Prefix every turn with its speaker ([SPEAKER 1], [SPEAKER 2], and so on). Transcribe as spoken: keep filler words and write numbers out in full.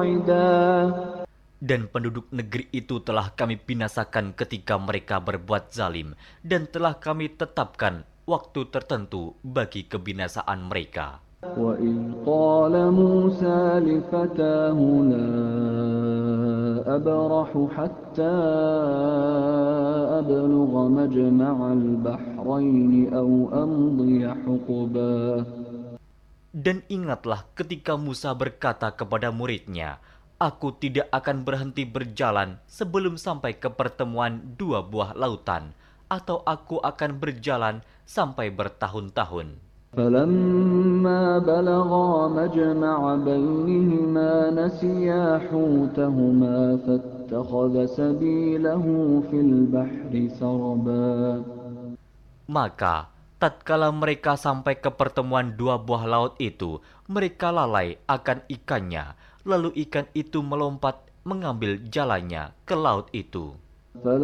[SPEAKER 1] Dan penduduk negeri itu telah kami binasakan ketika mereka berbuat zalim, dan telah kami tetapkan waktu tertentu bagi kebinasaan mereka.
[SPEAKER 2] وَإِذْ قَالَ مُوسَى لِفَتَاهُ لَا أَبْرَحُ حَتَّى أَبْلُغَ مَجْمَعَ الْبَحْرَيْنِ أَوْ أَمْضِيَ حُقُبًا.
[SPEAKER 1] Dan ingatlah ketika Musa berkata kepada muridnya, "Aku tidak akan berhenti berjalan sebelum sampai ke pertemuan dua buah lautan, atau aku akan berjalan sampai bertahun-tahun."
[SPEAKER 2] فَلَمَّا بَلَغَا مَجْمَعَ بَيْنِهِمَا نَسِيَا حُوتَهُمَا فَاتَّخَذَ سَبِيلَهُ فِي الْبَحْرِ سَرَبًا.
[SPEAKER 1] Maka, tatkala mereka sampai ke pertemuan dua buah laut itu, mereka lalai akan ikannya, lalu ikan itu melompat mengambil jalannya ke laut itu.